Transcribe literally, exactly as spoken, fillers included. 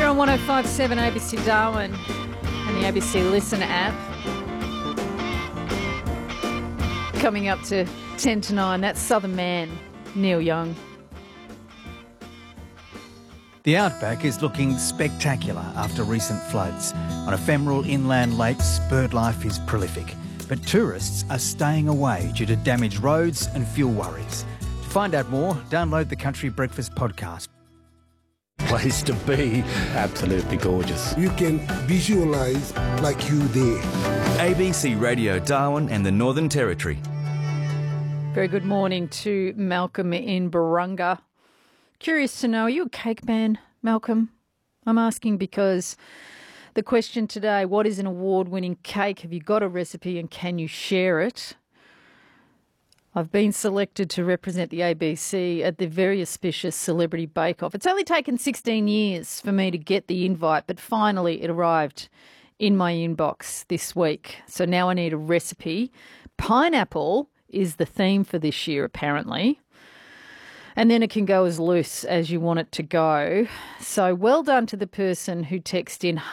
You're on one oh five point seven A B C Darwin and the A B C Listen app. Coming up to ten to nine, that's Southern Man, Neil Young. The outback is looking spectacular after recent floods. On ephemeral inland lakes, bird life is prolific, but tourists are staying away due to damaged roads and fuel worries. To find out more, download the Country Breakfast podcast. Place to be. Absolutely gorgeous. You can visualise like you there. A B C Radio Darwin and the Northern Territory. Very good morning to Malcolm in Barunga. Curious to know, are you a cake man, Malcolm? I'm asking because the question today, what is an award-winning cake? Have you got a recipe and can you share it? I've been selected to represent the A B C at the very auspicious Celebrity Bake Off. It's only taken sixteen years for me to get the invite, but finally it arrived in my inbox this week. So now I need a recipe. Pineapple is the theme for this year, apparently. And then it can go as loose as you want it to go. So well done to the person who texted in